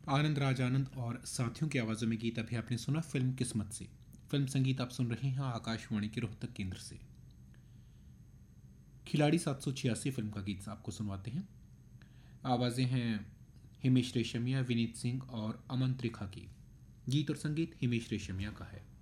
आनंद राजानंद और साथियों की आवाज़ों में गीत अभी आपने सुना फिल्म किस्मत से। फिल्म संगीत आप सुन रहे हैं आकाशवाणी के रोहतक केंद्र से। खिलाड़ी 786 फिल्म का गीत आपको सुनवाते हैं। आवाज़ें हैं हिमेश रेशमिया, विनीत सिंह और अमन त्रिखा की। गीत और संगीत हिमेश रेशमिया का है।